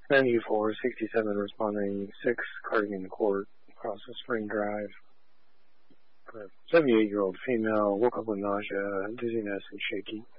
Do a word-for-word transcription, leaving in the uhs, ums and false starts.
ninety-four sixty-seven responding six, Cardigan Court, across the Spring Drive. For a seventy-eight-year-old female, woke up with nausea, dizziness, and shaky.